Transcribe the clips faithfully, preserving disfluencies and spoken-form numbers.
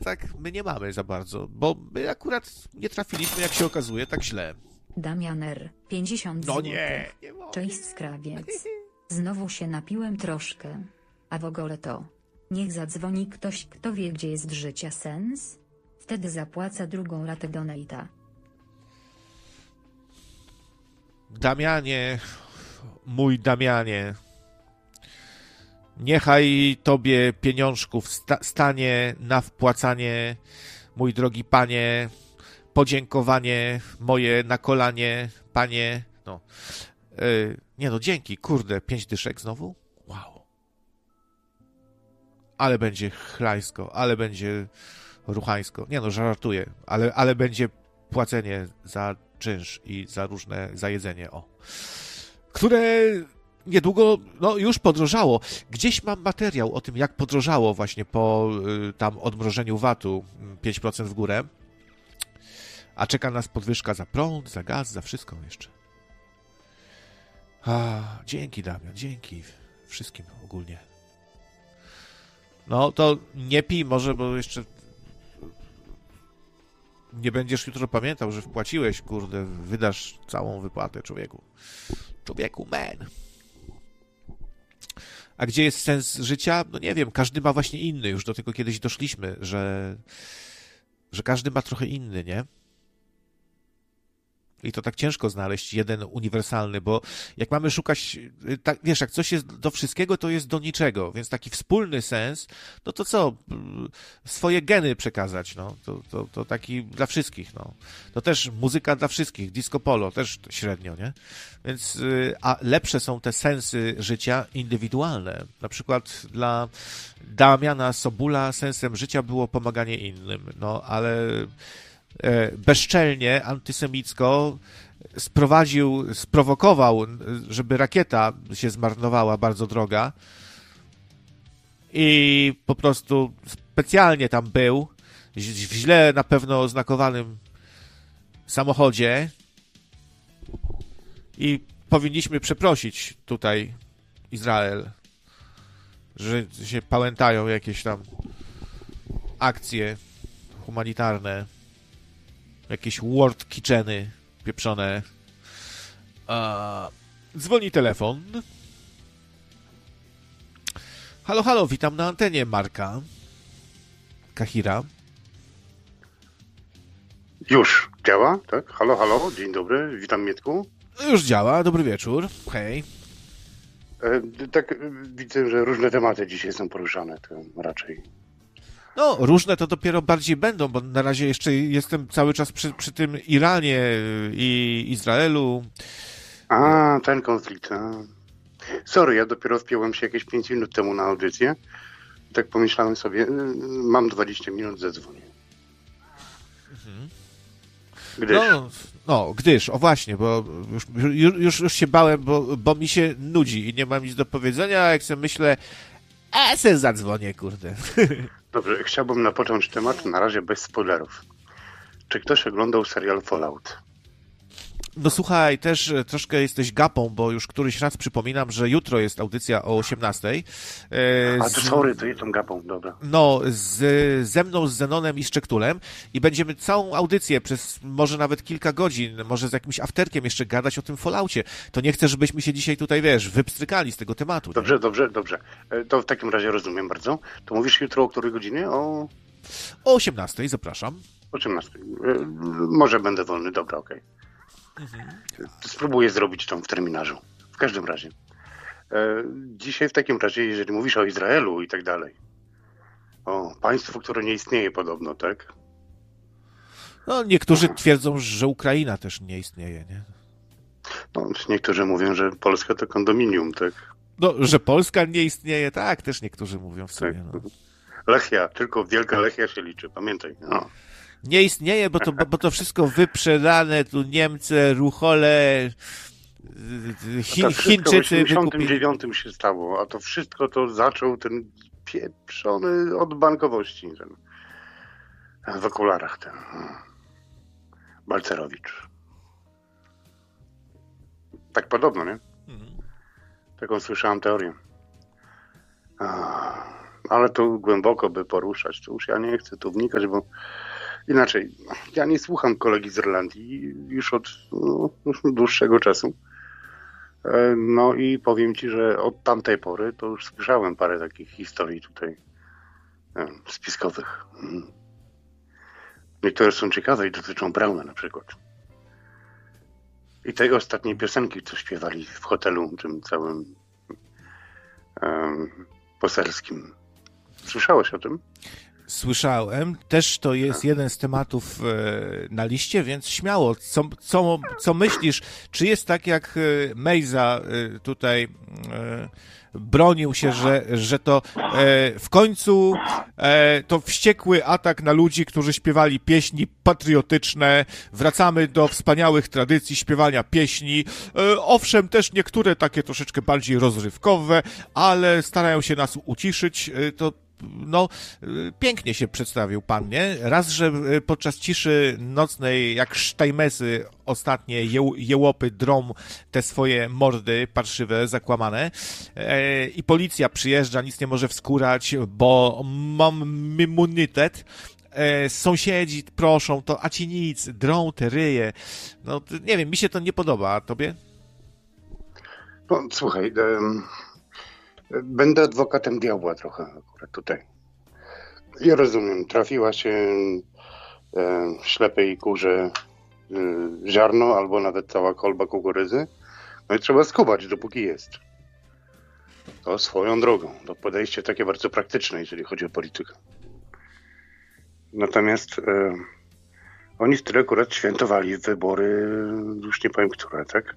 tak my nie mamy za bardzo, bo my akurat nie trafiliśmy, jak się okazuje, tak źle. Damian R. pięćdziesiąt No złotych. nie, nie mogę. Cześć skrawiec. Znowu się napiłem troszkę. A w ogóle to. Niech zadzwoni ktoś, kto wie, gdzie jest życia sens. Wtedy zapłaca drugą ratę donate'a. Damianie, mój Damianie, niechaj tobie pieniążków sta- stanie na wpłacanie, mój drogi panie, podziękowanie moje na kolanie, panie, no, yy, nie no, dzięki, kurde, pięć dyszek znowu? Wow. Ale będzie chlajsko, ale będzie ruchańsko, nie no, żartuję, ale, ale będzie płacenie za czynsz i za różne, za jedzenie, o, które niedługo, no już podrożało. Gdzieś mam materiał o tym, jak podrożało właśnie po y, tam odmrożeniu vatu pięć procent w górę, a czeka nas podwyżka za prąd, za gaz, za wszystko jeszcze. A, dzięki Damian, dzięki wszystkim ogólnie. No to nie pij może, bo jeszcze nie będziesz jutro pamiętał, że wpłaciłeś, kurde, wydasz całą wypłatę, człowieku. Człowieku, man. A gdzie jest sens życia? No nie wiem, każdy ma właśnie inny, już do tego kiedyś doszliśmy, że, że każdy ma trochę inny, nie? I to tak ciężko znaleźć jeden uniwersalny, bo jak mamy szukać, tak, wiesz, jak coś jest do wszystkiego, to jest do niczego, więc taki wspólny sens, no to co, swoje geny przekazać, no, to, to, to taki dla wszystkich, no. To też muzyka dla wszystkich, disco polo, też średnio, nie? Więc, a lepsze są te sensy życia indywidualne. Na przykład dla Damiana Sobula sensem życia było pomaganie innym, no, ale bezczelnie, antysemicko sprowadził, sprowokował, żeby rakieta się zmarnowała, bardzo droga, i po prostu specjalnie tam był w źle na pewno oznakowanym samochodzie i powinniśmy przeprosić tutaj Izrael, że się pałętają jakieś tam akcje humanitarne, jakieś world kitcheny pieprzone. A, dzwoni telefon. Halo, halo, witam na antenie Marka Kahira. Już działa, tak? Halo, halo, dzień dobry, witam Mietku. Już działa, dobry wieczór, hej. E, tak, widzę, że różne tematy dzisiaj są poruszane, to raczej. No, różne to dopiero bardziej będą, bo na razie jeszcze jestem cały czas przy, przy tym Iranie i Izraelu. A, ten konflikt. A. Sorry, ja dopiero wpiąłem się jakieś pięć minut temu na audycję. Tak pomyślałem sobie, mam dwadzieścia minut, zadzwonię. Mhm. Gdyż... No, no, gdyż, o właśnie, bo już, już, już się bałem, bo, bo mi się nudzi i nie mam nic do powiedzenia, a jak sobie myślę, a se zadzwonię, kurde. Dobrze, chciałbym napocząć temat, na razie bez spoilerów. Czy ktoś oglądał serial Fallout? No słuchaj, też troszkę jesteś gapą, bo już któryś raz przypominam, że jutro jest audycja o osiemnastej. E, A to sorry, to jestem gapą, dobra. No, z, ze mną, z Zenonem i z Szczektulem i będziemy całą audycję przez może nawet kilka godzin, może z jakimś afterkiem jeszcze gadać o tym Falloutie. To nie chcę, żebyśmy się dzisiaj tutaj, wiesz, wypstrykali z tego tematu. Dobrze, nie? dobrze, dobrze. To w takim razie rozumiem bardzo. To mówisz jutro o której godzinie? O, o osiemnastej, zapraszam. osiemnastej. Może będę wolny, dobra, okej. Okay. Mhm. Spróbuję zrobić to w terminarzu. W każdym razie. E, dzisiaj w takim razie, jeżeli mówisz o Izraelu i tak dalej, o państwu, które nie istnieje podobno, tak? No, niektórzy twierdzą, że Ukraina też nie istnieje, nie? No, niektórzy mówią, że Polska to kondominium, tak? No, że Polska nie istnieje, tak, też niektórzy mówią w sumie. Tak. No. Lechia, tylko wielka Lechia się liczy, pamiętaj. No. Nie istnieje, bo to, bo to wszystko wyprzedane, tu Niemcy, Ruchole, Chi, to wszystko Chińczycy w osiemdziesiątym dziewiątym wykupili. się stało, a to wszystko to zaczął ten pieprzony od bankowości. Ten, w okularach ten Balcerowicz. Tak podobno, nie? Mhm. Taką słyszałem teorię. A, ale to głęboko by poruszać. To już ja nie chcę tu wnikać, bo inaczej, ja nie słucham kolegi z Irlandii już od no, już dłuższego czasu. No i powiem ci, że od tamtej pory to już słyszałem parę takich historii tutaj spiskowych. Niektóre są ciekawe i dotyczą Brauna na przykład. I tej ostatniej piosenki, co śpiewali w hotelu, tym całym um, poselskim. Słyszałeś o tym? Słyszałem. Też to jest jeden z tematów na liście, więc śmiało. Co, co, co myślisz? Czy jest tak, jak Mejza tutaj bronił się, że, że to w końcu to wściekły atak na ludzi, którzy śpiewali pieśni patriotyczne. Wracamy do wspaniałych tradycji śpiewania pieśni. Owszem, też niektóre takie troszeczkę bardziej rozrywkowe, ale starają się nas uciszyć. To no, pięknie się przedstawił pan, nie? Raz, że podczas ciszy nocnej, jak sztajmesy ostatnie jeł, jełopy drą te swoje mordy parszywe, zakłamane e, i policja przyjeżdża, nic nie może wskórać, bo mam immunitet. E, sąsiedzi proszą, to a ci nic, drą te ryje. No, nie wiem, mi się to nie podoba, a tobie? No, słuchaj, um... będę adwokatem diabła trochę akurat tutaj. Ja rozumiem, trafiła się e, ślepej kurze e, ziarno albo nawet cała kolba kukurydzy. No i trzeba skubać, dopóki jest. To swoją drogą. To podejście takie bardzo praktyczne, jeżeli chodzi o politykę. Natomiast e, oni wtedy akurat świętowali wybory, już nie powiem które, tak?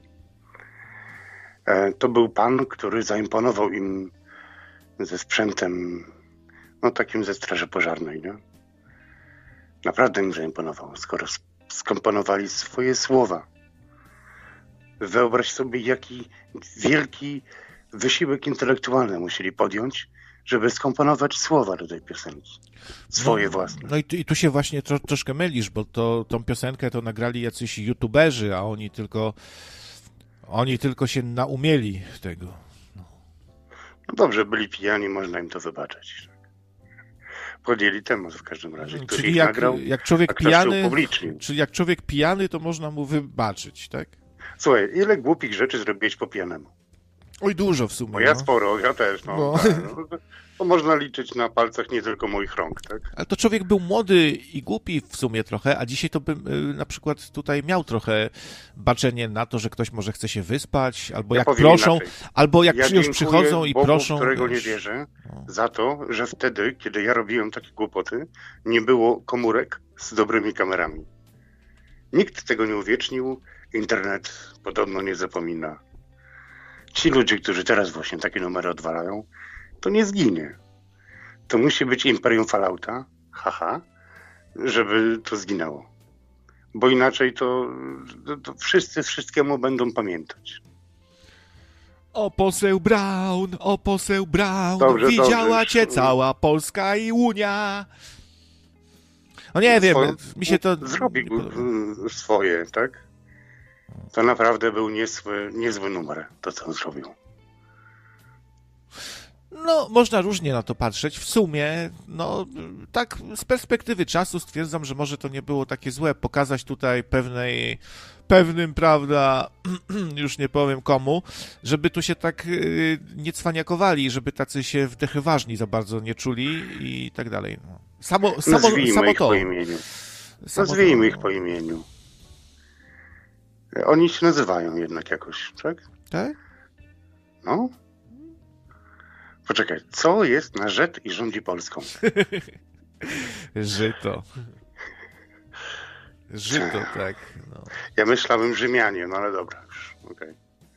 To był pan, który zaimponował im ze sprzętem, no takim ze straży pożarnej, nie? Naprawdę im zaimponował, skoro skomponowali swoje słowa. Wyobraź sobie, jaki wielki wysiłek intelektualny musieli podjąć, żeby skomponować słowa do tej piosenki. Swoje no, własne. No i tu, i tu się właśnie tro, troszkę mylisz, bo to, tą piosenkę to nagrali jacyś youtuberzy, a oni tylko Oni tylko się naumieli tego. No. no dobrze, byli pijani, można im to wybaczyć. Podjęli temat w każdym razie. Ktoś czyli ich jak, nagrał, jak człowiek a ktoś pijany, to upublicznił. czyli jak człowiek pijany, to można mu wybaczyć, tak? Słuchaj, ile głupich rzeczy zrobiłeś po pijanemu? Oj, dużo w sumie. Bo ja no. sporo, ja też. No, No. tak, no. To można liczyć na palcach nie tylko moich rąk, tak? Ale to człowiek był młody i głupi w sumie trochę, a dzisiaj to bym y, na przykład tutaj miał trochę baczenie na to, że ktoś może chce się wyspać, albo Ja jak powiem proszą, inaczej. albo jak Ja już dziękuję przychodzą i Bogu, proszą. którego nie wiesz, wierzę, no. za to, że wtedy, kiedy ja robiłem takie głupoty, nie było komórek z dobrymi kamerami. Nikt tego nie uwiecznił, internet podobno nie zapomina. Ci ludzie, którzy teraz właśnie takie numery odwalają, to nie zginie. To musi być Imperium Fallouta, haha, żeby to zginęło. Bo inaczej to, to, to wszyscy wszystkiemu będą pamiętać. O poseł Braun, o poseł Braun, Dobrze, widziała dobrze. cię cała Polska i Unia. No nie wiem, Swoje- mi się to... Zrobił nie podoba. y, swoje, tak? To naprawdę był niezły, niezły numer, to co on zrobił. No, można różnie na to patrzeć. W sumie, no, tak z perspektywy czasu stwierdzam, że może to nie było takie złe. Pokazać tutaj pewnej, pewnym, prawda, już nie powiem komu, żeby tu się tak yy, nie cwaniakowali, żeby tacy się wdechy ważni za bardzo nie czuli i tak dalej. No. Samo, samo, Nazwijmy samo ich to. po imieniu. Samo Nazwijmy to. ich po imieniu. Oni się nazywają jednak jakoś, tak? Tak? No. Poczekaj, co jest na rzecz i rządzi Polską? Żyto. Żyto, tak. No. Ja myślałem Rzymianie, no ale dobra, już, okej.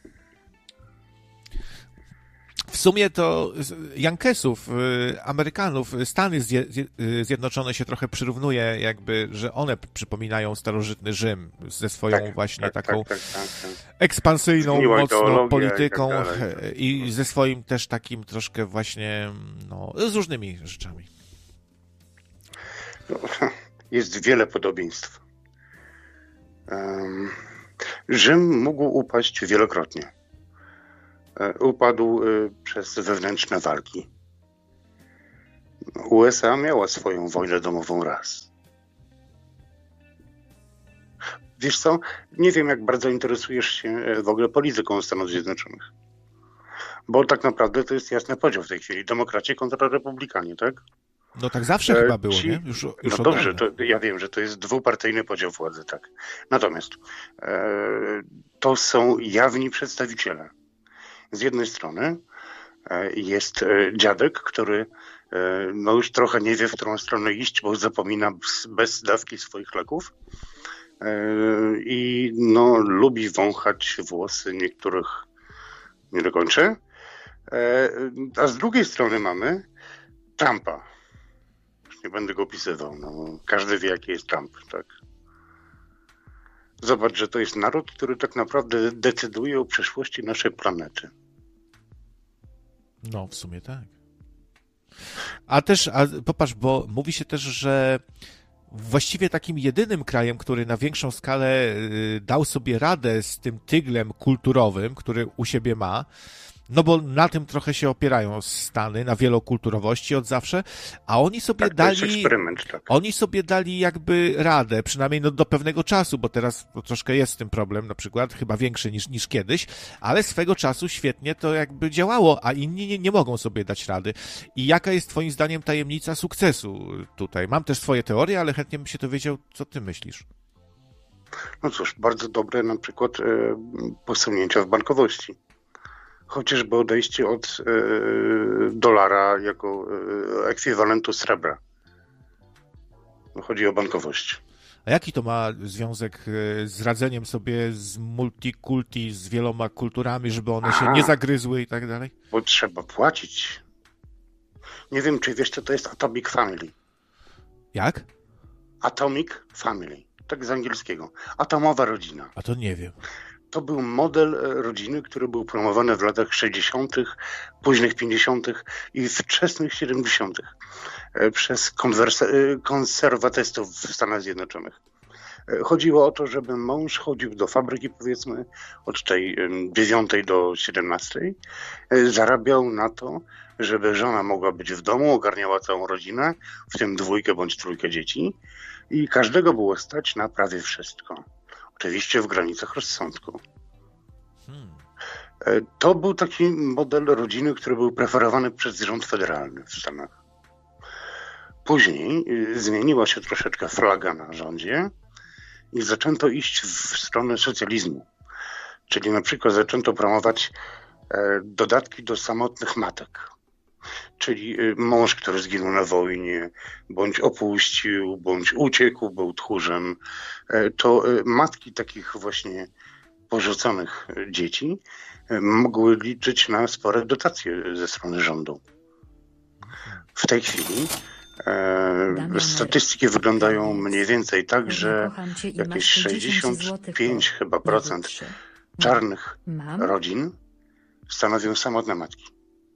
W sumie to Jankesów, Amerykanów, Stany Zjednoczone się trochę przyrównuje, jakby, że one przypominają starożytny Rzym ze swoją Tak, właśnie tak, taką tak, tak, tak, tak. ekspansyjną, Zmieniła mocno ideologię polityką i tak dalej. i ze swoim też takim troszkę właśnie, no, z różnymi rzeczami. No, jest wiele podobieństw. Um, Rzym mógł upaść wielokrotnie. Upadł przez wewnętrzne walki. U S A miała swoją wojnę domową raz. Wiesz co, nie wiem, jak bardzo interesujesz się w ogóle polityką Stanów Zjednoczonych. Bo tak naprawdę to jest jasny podział w tej chwili. Demokraci kontra republikanie, tak? No tak zawsze e, chyba było, ci, nie? Już, już no dobrze, to, ja wiem, że to jest dwupartyjny podział władzy, tak. Natomiast e, to są jawni przedstawiciele. Z jednej strony e, jest e, dziadek, który e, no już trochę nie wie, w którą stronę iść, bo zapomina bez, bez dawki swoich leków. I no, lubi wąchać włosy niektórych, nie dokończę. A z drugiej strony mamy Trumpa. Już nie będę go opisywał. No, każdy wie, jaki jest Trump, tak? Zobacz, że to jest naród, który tak naprawdę decyduje o przyszłości naszej planety. No, w sumie tak. A też, a popatrz, bo mówi się też, że właściwie takim jedynym krajem, który na większą skalę dał sobie radę z tym tyglem kulturowym, który u siebie ma, no bo na tym trochę się opierają Stany, na wielokulturowości od zawsze, a oni sobie tak, dali, to jest eksperyment, tak. Oni sobie dali jakby radę, przynajmniej no do pewnego czasu, bo teraz no, troszkę jest z tym problem, na przykład, chyba większy niż, niż kiedyś, ale swego czasu świetnie to jakby działało, a inni nie, nie mogą sobie dać rady. I jaka jest twoim zdaniem tajemnica sukcesu tutaj? Mam też swoje teorie, ale chętnie bym się dowiedział, co ty myślisz. No cóż, bardzo dobre na przykład e, posunięcia w bankowości. Chociażby odejście od e, dolara jako e, ekwiwalentu srebra. Chodzi o bankowość. A jaki to ma związek z radzeniem sobie z multikulti, z wieloma kulturami, żeby one Aha, się nie zagryzły i tak dalej? Bo trzeba płacić. Nie wiem, czy wiesz, co to jest Atomic Family. Jak? Atomic Family. Tak z angielskiego. Atomowa rodzina. A to nie wiem. To był model rodziny, który był promowany w latach sześćdziesiątych, późnych pięćdziesiątych i wczesnych siedemdziesiątych przez konserwatystów w Stanach Zjednoczonych. Chodziło o to, żeby mąż chodził do fabryki, powiedzmy, od tej dziewiątej do siedemnastej, zarabiał na to, żeby żona mogła być w domu, ogarniała całą rodzinę, w tym dwójkę bądź trójkę dzieci i każdego było stać na prawie wszystko. Oczywiście w granicach rozsądku. Hmm. To był taki model rodziny, który był preferowany przez rząd federalny w Stanach. Później zmieniła się troszeczkę flaga na rządzie i zaczęto iść w stronę socjalizmu. Czyli na przykład zaczęto promować dodatki do samotnych matek. Czyli mąż, który zginął na wojnie, bądź opuścił, bądź uciekł, był tchórzem, to matki takich właśnie porzuconych dzieci mogły liczyć na spore dotacje ze strony rządu. W tej chwili e, statystyki wyglądają mniej więcej tak, że jakieś sześćdziesiąt pięć chyba procent czarnych rodzin stanowią samotne matki.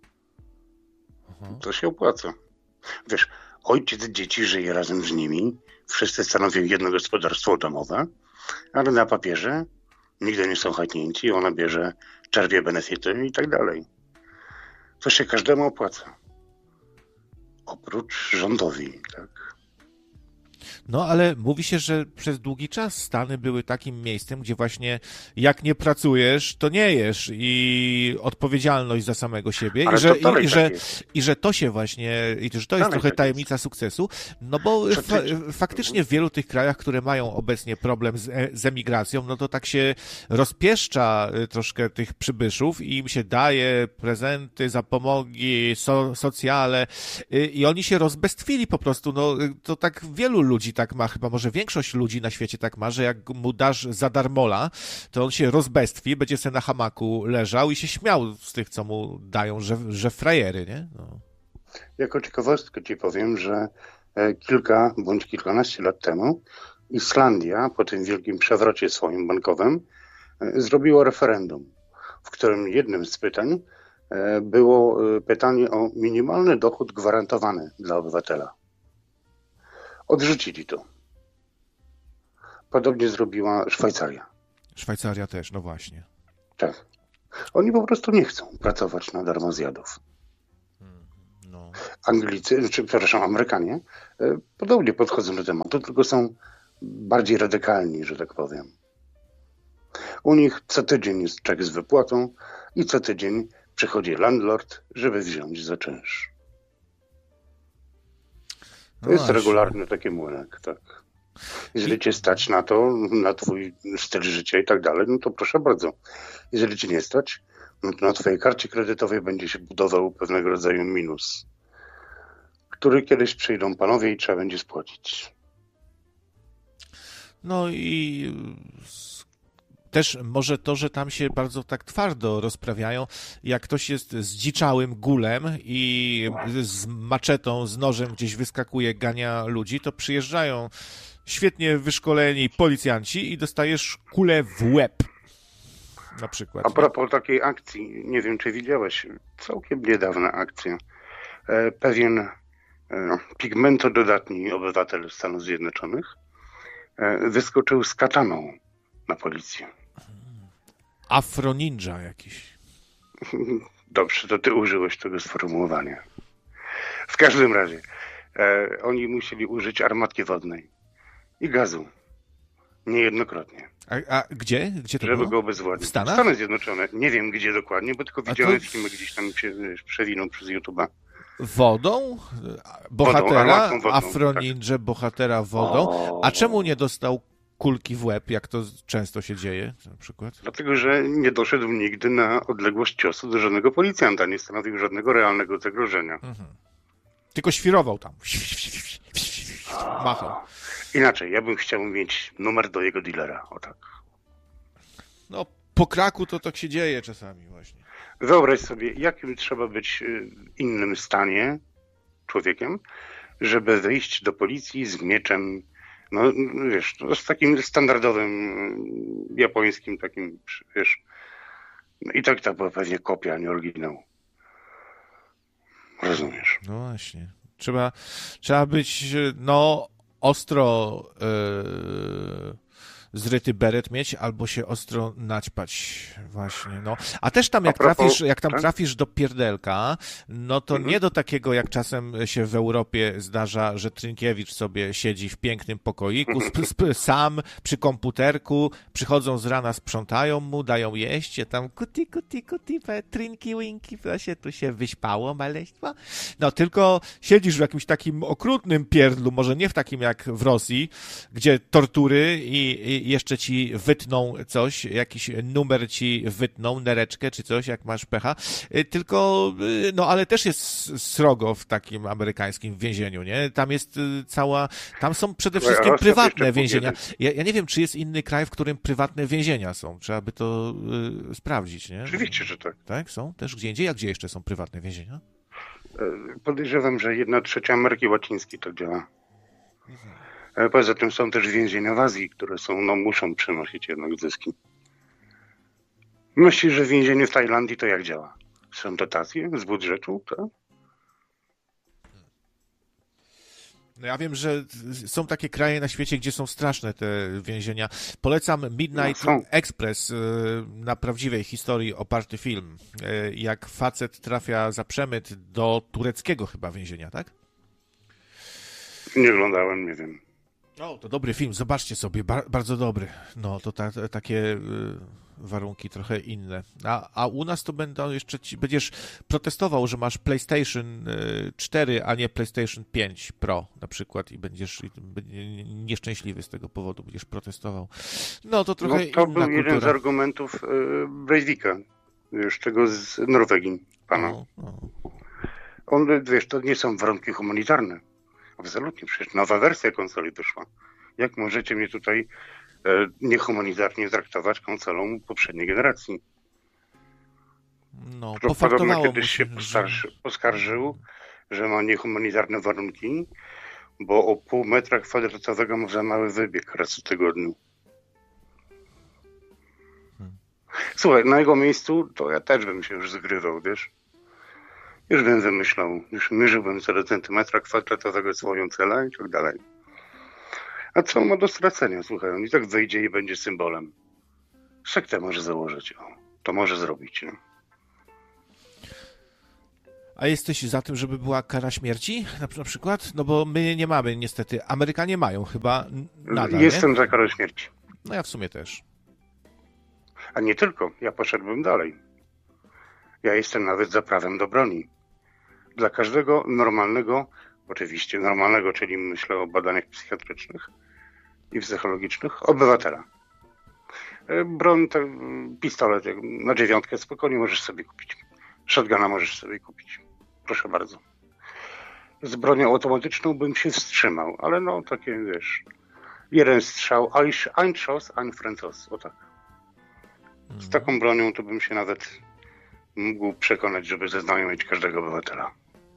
To się opłaca. Wiesz, ojciec dzieci żyje razem z nimi, wszyscy stanowią jedno gospodarstwo domowe, ale na papierze nigdy nie są chętnięci, ona bierze, czerpie benefity i tak dalej. To się każdemu opłaca. Oprócz rządowi, tak? No, ale mówi się, że przez długi czas Stany były takim miejscem, gdzie właśnie jak nie pracujesz, to nie jesz i odpowiedzialność za samego siebie i że, i, i, że, i że to się właśnie, i że to jest dalej trochę tak tajemnica jest. sukcesu, no bo fa faktycznie w wielu tych krajach, które mają obecnie problem z, e z emigracją, no to tak się rozpieszcza troszkę tych przybyszów i im się daje prezenty, zapomogi, so socjale i, i oni się rozbestwili po prostu, no to tak wielu ludzi tak ma, chyba może większość ludzi na świecie tak ma, że jak mu dasz za darmola, to on się rozbestwi, będzie sobie na hamaku leżał i się śmiał z tych, co mu dają, że, że frajery, nie? No. Jako ciekawostkę ci powiem, że kilka bądź kilkanaście lat temu Islandia po tym wielkim przewrocie swoim bankowym zrobiła referendum, w którym jednym z pytań było pytanie o minimalny dochód gwarantowany dla obywatela. Odrzucili to. Podobnie zrobiła Szwajcaria. Szwajcaria też, no właśnie. Tak. Oni po prostu nie chcą pracować na darmozjadów. No. Anglicy, czy przepraszam, Amerykanie podobnie podchodzą do tematu, tylko są bardziej radykalni, że tak powiem. U nich co tydzień jest czek z wypłatą i co tydzień przychodzi landlord, żeby wziąć za czynsz. To no jest właśnie regularny taki młynek, tak. Jeżeli cię stać na to, na twój styl życia i tak dalej, no to proszę bardzo. Jeżeli cię nie stać, no to na twojej karcie kredytowej będzie się budował pewnego rodzaju minus, który kiedyś przyjdą panowie i trzeba będzie spłacić. No i też może to, że tam się bardzo tak twardo rozprawiają, jak ktoś jest zdziczałym gulem i z maczetą, z nożem gdzieś wyskakuje, gania ludzi, to przyjeżdżają świetnie wyszkoleni policjanci i dostajesz kulę w łeb. Na przykład. A propos takiej akcji, nie wiem czy widziałeś, całkiem niedawna akcja. Pewien pigmentododatni obywatel Stanów Zjednoczonych wyskoczył z kataną na policję. Afro ninja jakiś. Dobrze, to ty użyłeś tego sformułowania. W każdym razie e, oni musieli użyć armatki wodnej i gazu. Niejednokrotnie. A, a gdzie? Gdzie to żeby było? go obezwładnić. W Stanach? Stany Zjednoczone. Nie wiem gdzie dokładnie, bo tylko widziałem to... filmy gdzieś tam się przewinął przez YouTube'a. Wodą? Bohatera? Wodą, wodną, Afro tak. Ninja, bohatera wodą. A czemu nie dostał kulki w łeb, jak to często się dzieje na przykład? Dlatego, że nie doszedł nigdy na odległość ciosu do żadnego policjanta. Nie stanowił żadnego realnego zagrożenia. Mhm. Tylko świrował tam. Machał. Inaczej, ja bym chciał mieć numer do jego dealera. O tak. No, po kraku to tak się dzieje czasami właśnie. Wyobraź sobie, jakim trzeba być w innym stanie człowiekiem, żeby wyjść do policji z mieczem, no wiesz, no, z takim standardowym japońskim takim, wiesz, no i tak to była pewnie kopia, a nie oryginał. Rozumiesz? No właśnie. Trzeba, trzeba być, no, ostro yy, zryty beret mieć, albo się ostro naćpać właśnie, no. A też tam jak A propos, trafisz, jak tam tak? trafisz do pierdelka, no to Mhm. nie do takiego, jak czasem się w Europie zdarza, że Trynkiewicz sobie siedzi w pięknym pokoiku, sp, sp, sam przy komputerku, przychodzą z rana, sprzątają mu, dają jeść, tam kuti, kuti, kuti, trinki, winki, się tu się wyśpało maleństwo. No tylko siedzisz w jakimś takim okrutnym pierdlu, może nie w takim jak w Rosji, gdzie tortury i, i jeszcze ci wytną coś, jakiś numer ci wytną, nereczkę czy coś, jak masz pecha, tylko, no ale też jest srogo w takim amerykańskim więzieniu, nie? Tam jest cała, tam są przede wszystkim Rosja prywatne jeszcze więzienia. później. Ja, ja nie wiem, czy jest inny kraj, w którym prywatne więzienia są. Trzeba by to y, sprawdzić, nie? Oczywiście, że tak. Tak, są? Też gdzie indziej? A gdzie jeszcze są prywatne więzienia? Podejrzewam, że jedna trzecia Ameryki Łacińskiej tak działa. Poza tym są też więzienia w Azji, które są, no muszą przynosić jednak zyski. Myślisz, że więzienie w Tajlandii to jak działa? Są dotacje z budżetu, tak? No ja wiem, że są takie kraje na świecie, gdzie są straszne te więzienia. Polecam Midnight No, są. Express, na prawdziwej historii oparty film. Jak facet trafia za przemyt do tureckiego chyba więzienia, tak? Nie oglądałem, nie wiem. O, to dobry film, zobaczcie sobie, bar- bardzo dobry. No, to ta, takie y, warunki trochę inne. A, a u nas to będą jeszcze ci, będziesz protestował, że masz PlayStation y, cztery, a nie PlayStation pięć Pro na przykład i będziesz i, będzie nieszczęśliwy z tego powodu, będziesz protestował. No, to trochę No, to inna był kultura. jeden z argumentów y, Breivika, już tego z Norwegii, pana. No, no. On, wiesz, to nie są warunki humanitarne. Absolutnie, przecież nowa wersja konsoli wyszła. Jak możecie mnie tutaj e, niehumanitarnie traktować konsolą poprzedniej generacji? No, Podobno pofaktowało mu kiedyś się, się że... poskarży, poskarżył, że ma niehumanitarne warunki, bo o pół metra kwadratowego ma za mały wybieg raz w tygodniu. Słuchaj, na jego miejscu to ja też bym się już zgrywał, wiesz? Już bym wymyślał, już mierzyłbym co do centymetra kwadratowego swoją celę i tak dalej. A co on ma do stracenia? Słuchaj, on i tak wyjdzie i będzie symbolem. Sektę może założyć, o. To może zrobić, no. A jesteś za tym, żeby była kara śmierci na, na przykład? No bo my nie mamy niestety. Amerykanie mają chyba nadal, Jestem nie? za karą śmierci. No ja w sumie też. A nie tylko, ja poszedłbym dalej. Ja jestem nawet za prawem do broni. Dla każdego normalnego, oczywiście normalnego, czyli myślę o badaniach psychiatrycznych i psychologicznych, obywatela. Broń, to pistolet na dziewiątkę spokojnie możesz sobie kupić. Shotguna możesz sobie kupić. Proszę bardzo. Z bronią automatyczną bym się wstrzymał, ale no takie, wiesz, jeden strzał, ein Schuss, ein Franzos, o tak. Z taką bronią to bym się nawet mógł przekonać, żeby zeznajomić każdego obywatela.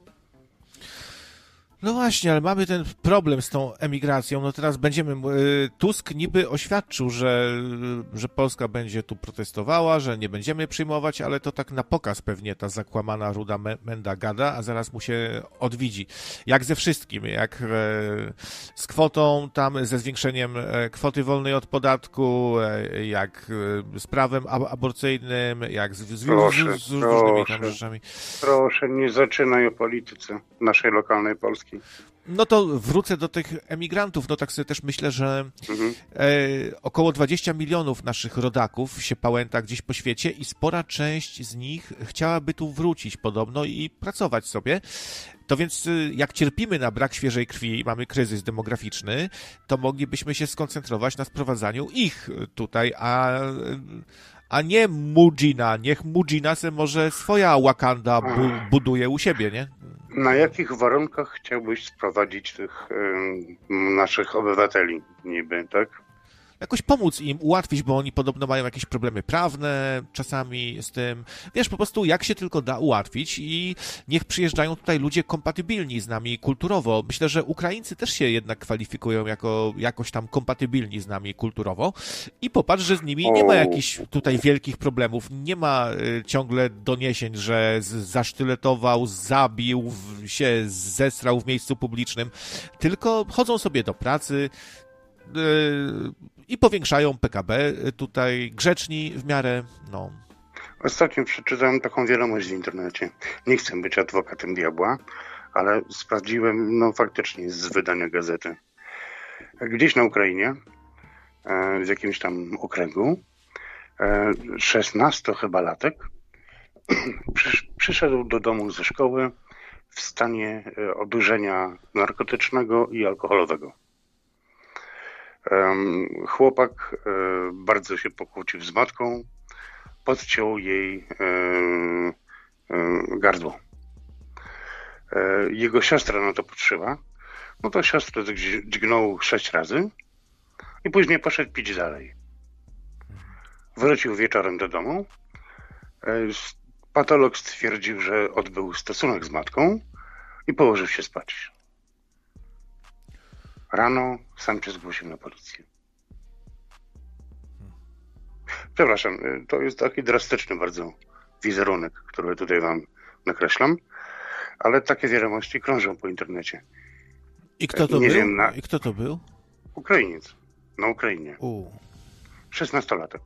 No właśnie, ale mamy ten problem z tą emigracją. No teraz będziemy... Tusk niby oświadczył, że, że Polska będzie tu protestowała, że nie będziemy przyjmować, ale to tak na pokaz pewnie ta zakłamana ruda menda gada, a zaraz mu się odwidzi. Jak ze wszystkim, jak z kwotą tam, ze zwiększeniem kwoty wolnej od podatku, jak z prawem aborcyjnym, jak z, z, proszę, z, z różnymi proszę, tam rzeczami. Proszę, nie zaczynaj o polityce naszej lokalnej Polski. No to wrócę do tych emigrantów. No tak sobie też myślę, że mhm. e, około dwadzieścia milionów naszych rodaków się pałęta gdzieś po świecie i spora część z nich chciałaby tu wrócić podobno i pracować sobie. To więc jak cierpimy na brak świeżej krwi, mamy kryzys demograficzny, to moglibyśmy się skoncentrować na sprowadzaniu ich tutaj, a... a nie Mujina. Niech Mujina se może swoja Wakanda bu- buduje u siebie, nie? Na jakich warunkach chciałbyś sprowadzić tych y, naszych obywateli niby, tak? Jakoś pomóc im, ułatwić, bo oni podobno mają jakieś problemy prawne czasami z tym. Wiesz, po prostu jak się tylko da ułatwić i niech przyjeżdżają tutaj ludzie kompatybilni z nami kulturowo. Myślę, że Ukraińcy też się jednak kwalifikują jako jakoś tam kompatybilni z nami kulturowo i popatrz, że z nimi nie ma jakichś tutaj wielkich problemów, nie ma y, ciągle doniesień, że z, zasztyletował, zabił, w, się zesrał w miejscu publicznym, tylko chodzą sobie do pracy, i powiększają P K B tutaj, grzeczni w miarę, no. Ostatnio przeczytałem taką wiadomość w internecie. Nie chcę być adwokatem diabła, ale sprawdziłem, no faktycznie z wydania gazety. Gdzieś na Ukrainie, w jakimś tam okręgu, szesnasto chyba latek przyszedł do domu ze szkoły w stanie odurzenia narkotycznego i alkoholowego. Chłopak bardzo się pokłócił z matką, podciął jej gardło. Jego siostra na to patrzyła, no to siostrę dźgnął sześć razy i później poszedł pić dalej. Wrócił wieczorem do domu. Patolog stwierdził, że odbył stosunek z matką i położył się spać. Rano sam się zgłosił na policję. Przepraszam, to jest taki drastyczny bardzo wizerunek, który tutaj wam nakreślam, ale takie wiadomości krążą po internecie. I kto to Nie był? Wiem, na... I kto to był? Ukrainiec. Na Ukrainie. U. szesnastolatek.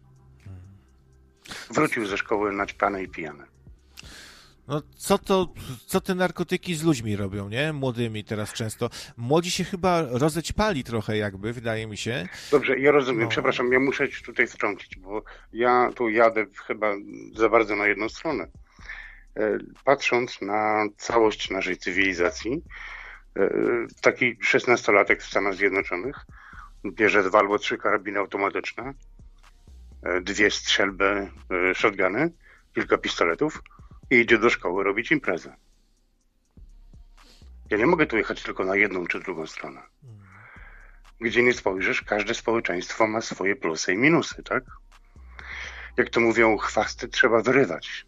Wrócił ze szkoły naćpany i pijany. No co to, co te narkotyki z ludźmi robią, nie? Młodymi teraz często. Młodzi się chyba rozećpali trochę jakby, wydaje mi się. Dobrze, ja rozumiem, no. Przepraszam, ja muszę się tutaj wtrącić, bo ja tu jadę chyba za bardzo na jedną stronę. Patrząc na całość naszej cywilizacji, taki szesnastolatek w Stanach Zjednoczonych bierze dwa albo trzy karabiny automatyczne, dwie strzelby, shotguny, kilka pistoletów i idzie do szkoły robić imprezę. Ja nie mogę tu jechać tylko na jedną czy drugą stronę. Gdzie nie spojrzysz, każde społeczeństwo ma swoje plusy i minusy, tak? Jak to mówią, chwasty trzeba wyrywać.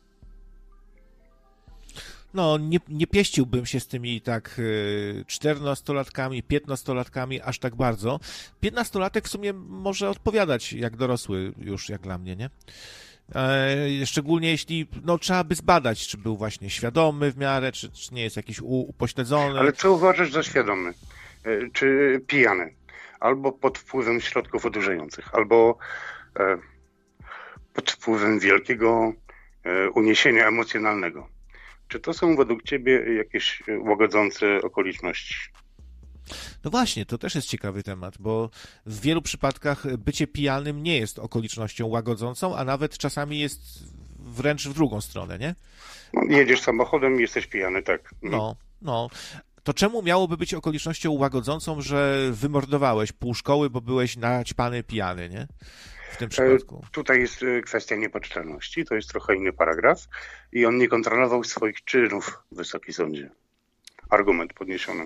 No, nie, nie pieściłbym się z tymi tak y, czternastolatkami, piętnastolatkami aż tak bardzo. Piętnastolatek w sumie może odpowiadać jak dorosły już, jak dla mnie, nie? E, szczególnie jeśli, no trzeba by zbadać, czy był właśnie świadomy w miarę, czy, czy nie jest jakiś u, upośledzony. Ale co uważasz za świadomy? E, czy pijany? Albo pod wpływem środków odurzających, albo e, pod wpływem wielkiego e, uniesienia emocjonalnego. Czy to są według ciebie jakieś łagodzące okoliczności? No właśnie, to też jest ciekawy temat, bo w wielu przypadkach bycie pijanym nie jest okolicznością łagodzącą, a nawet czasami jest wręcz w drugą stronę, nie? No, jedziesz samochodem i jesteś pijany, tak. No, no. To czemu miałoby być okolicznością łagodzącą, że wymordowałeś pół szkoły, bo byłeś naćpany pijany, nie? W tym przypadku. E, tutaj jest kwestia niepoczytalności, to jest trochę inny paragraf i on nie kontrolował swoich czynów, Wysoki Sądzie. Argument podniesiony.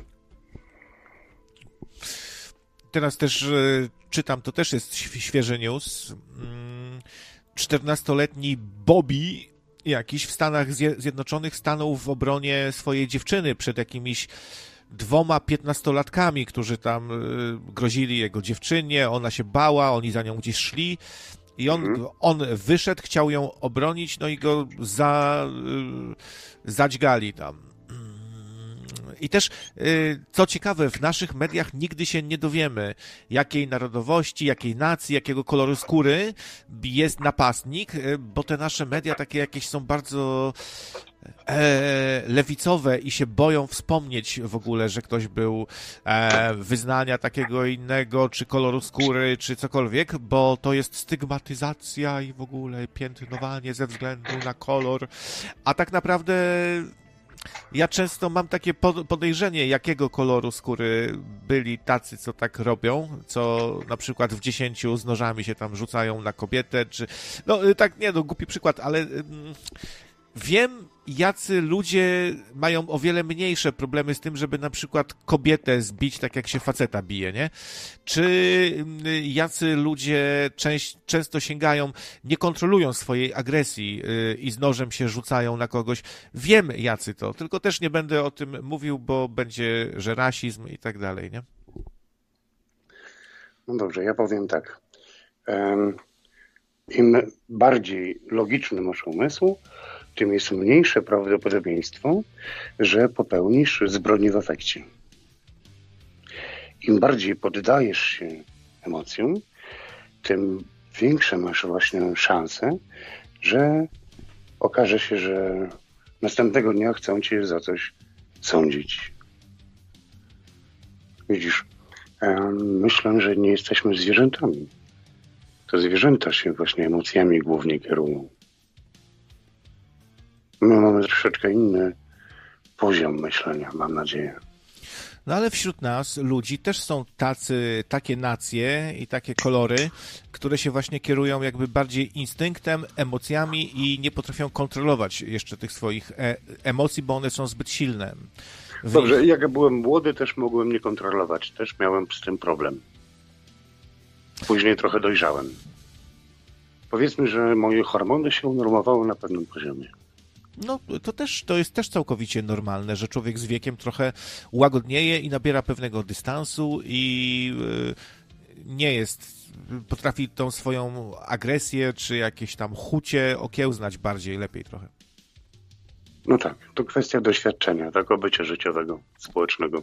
Teraz też y, czytam, to też jest świeży news. czternastoletni Bobby jakiś w Stanach Zjednoczonych stanął w obronie swojej dziewczyny przed jakimiś dwoma piętnastolatkami, którzy tam y, grozili jego dziewczynie, ona się bała, oni za nią gdzieś szli i on, mhm. on wyszedł, chciał ją obronić, no i go za, y, zadźgali tam. I też, co ciekawe, w naszych mediach nigdy się nie dowiemy, jakiej narodowości, jakiej nacji, jakiego koloru skóry jest napastnik, bo te nasze media takie jakieś są bardzo e, lewicowe i się boją wspomnieć w ogóle, że ktoś był e, wyznania takiego innego, czy koloru skóry, czy cokolwiek, bo to jest stygmatyzacja i w ogóle piętnowanie ze względu na kolor, a tak naprawdę ja często mam takie podejrzenie, jakiego koloru skóry byli tacy, co tak robią, co na przykład w dziesięciu z nożami się tam rzucają na kobietę, czy... No tak, nie, no głupi przykład, ale mm, wiem, jacy ludzie mają o wiele mniejsze problemy z tym, żeby na przykład kobietę zbić tak, jak się faceta bije, nie? Czy jacy ludzie część, często sięgają, nie kontrolują swojej agresji yy, i z nożem się rzucają na kogoś. Wiem, jacy to, tylko też nie będę o tym mówił, bo będzie, że rasizm i tak dalej, nie? No dobrze, ja powiem tak. Um, im bardziej logiczny masz umysł, tym jest mniejsze prawdopodobieństwo, że popełnisz zbrodnię w afekcie. Im bardziej poddajesz się emocjom, tym większe masz właśnie szanse, że okaże się, że następnego dnia chcą cię za coś sądzić. Widzisz, myślę, że nie jesteśmy zwierzętami. To zwierzęta się właśnie emocjami głównie kierują. My mamy troszeczkę inny poziom myślenia, mam nadzieję. No ale wśród nas, ludzi, też są tacy, takie nacje i takie kolory, które się właśnie kierują jakby bardziej instynktem, emocjami i nie potrafią kontrolować jeszcze tych swoich e- emocji, bo one są zbyt silne. W Dobrze, ich... jak byłem młody, też mogłem nie kontrolować. Też miałem z tym problem. Później trochę dojrzałem. Powiedzmy, że moje hormony się unormowały na pewnym poziomie. No, to też, to jest też całkowicie normalne, że człowiek z wiekiem trochę łagodnieje i nabiera pewnego dystansu i nie jest, potrafi tą swoją agresję, czy jakieś tam chucie okiełznać bardziej, lepiej trochę. No tak, to kwestia doświadczenia, tak, bycia życiowego, społecznego.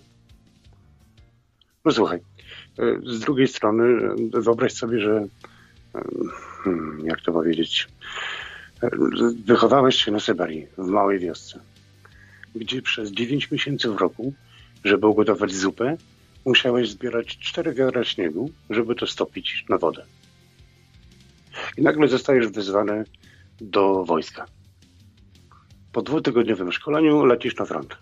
No słuchaj, z drugiej strony wyobraź sobie, że hmm, jak to powiedzieć, wychowałeś się na Syberii, w małej wiosce, gdzie przez dziewięć miesięcy w roku, żeby ugotować zupę, musiałeś zbierać cztery wiadra śniegu, żeby to stopić na wodę. I nagle zostajesz wezwany do wojska. Po dwutygodniowym szkoleniu lecisz na front.